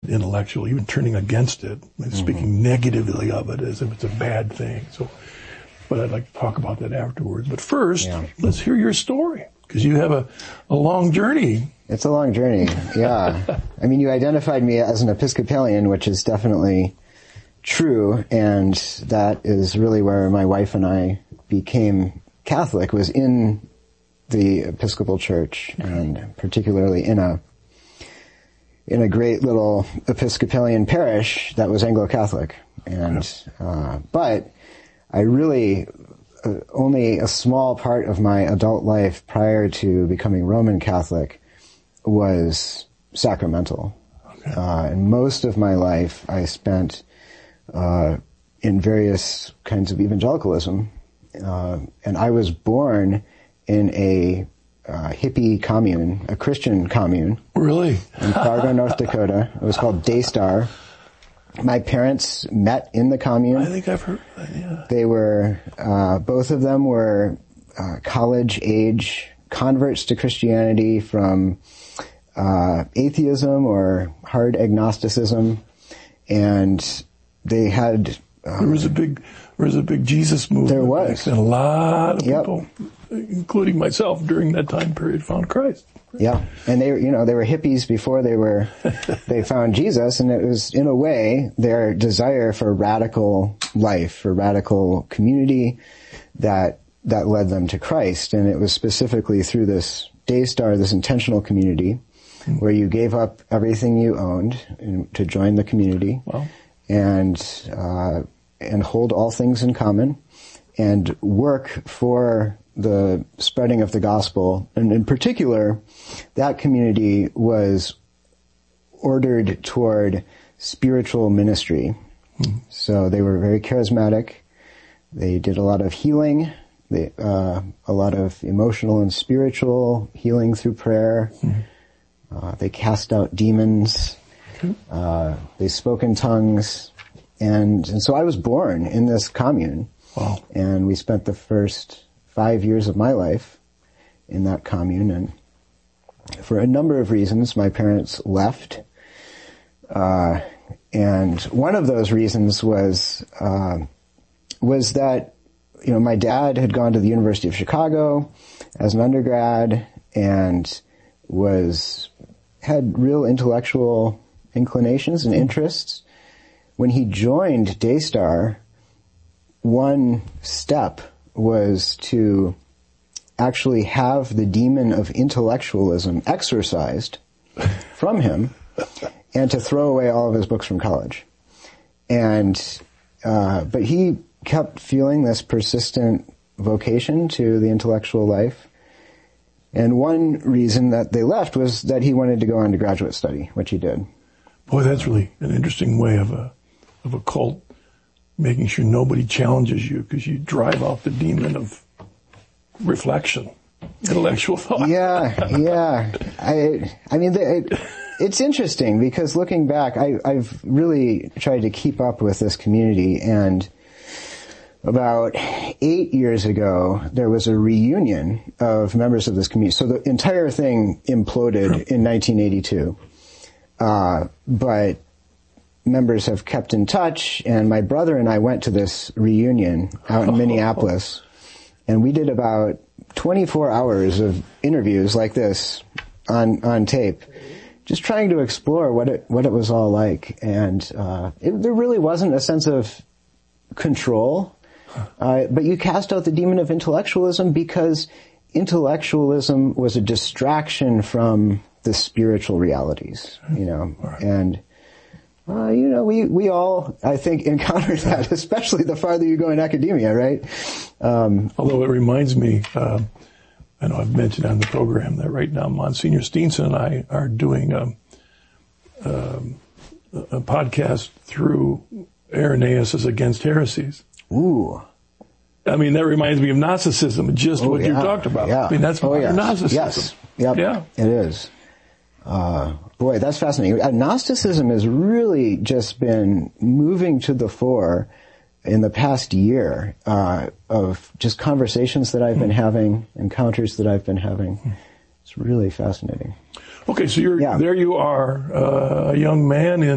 intellectual, even turning against it, speaking negatively of it as if it's a bad thing. But I'd like to talk about that afterwards. But first, let's hear your story, because you have a long journey. It's a long journey, yeah. I mean, you identified me as an Episcopalian, which is definitely true, and that is really where my wife and I became Catholic, was in the Episcopal Church, and particularly in a great little Episcopalian parish that was Anglo-Catholic. And but I really, only a small part of my adult life prior to becoming Roman Catholic was sacramental. Okay. And most of my life I spent in various kinds of evangelicalism. And I was born in a hippie commune, a Christian commune. Really? In Fargo, North Dakota. It was called Daystar. My parents met in the commune. I think I've heard that, yeah. They were, both of them were college-age converts to Christianity from atheism or hard agnosticism, and they had... there was a big Jesus movement. There was. And a lot of people, including myself, during that time period, found Christ. Yeah, and they were hippies before they found Jesus, and it was, in a way, their desire for radical life, for radical community that led them to Christ. And it was specifically through this Daystar, this intentional community, where you gave up everything you owned to join the community. Wow. And hold all things in common, and work for the spreading of the gospel. And in particular, that community was ordered toward spiritual ministry. So they were very charismatic. They did a lot of healing, a lot of emotional and spiritual healing through prayer. They cast out demons. They spoke in tongues. And so I was born in this commune. Wow. And we spent the first 5 years of my life in that commune. And for a number of reasons, my parents left. And one of those reasons was that, my dad had gone to the University of Chicago as an undergrad and had real intellectual inclinations and interests. When he joined Daystar, one step was to actually have the demon of intellectualism exorcised from him and to throw away all of his books from college. But he kept feeling this persistent vocation to the intellectual life. And one reason that they left was that he wanted to go on to graduate study, which he did. Boy, that's really an interesting way of a cult, making sure nobody challenges you, because you drive out the demon of reflection, intellectual thought. Yeah. I mean, it's interesting, because looking back, I've really tried to keep up with this community, and about 8 years ago, there was a reunion of members of this community. So the entire thing imploded in 1982. But members have kept in touch, and my brother and I went to this reunion out in Minneapolis, and we did about 24 hours of interviews like this on tape, just trying to explore what it was all like. And there really wasn't a sense of control, but you cast out the demon of intellectualism, because intellectualism was a distraction from the spiritual realities, and we all, I think, encounter that, especially the farther you go in academia, right? Although it reminds me, I know I've mentioned on the program that right now Monsignor Steenson and I are doing a podcast through Irenaeus' Against Heresies. Ooh. I mean, that reminds me of Gnosticism, just what you talked about. Yeah. I mean, that's modern Gnosticism. Yes. Yep. Yeah. It is. Boy, that's fascinating. Gnosticism has really just been moving to the fore in the past year, of just conversations that I've been having, encounters that I've been having. It's really fascinating. Okay, so there you are, a young man in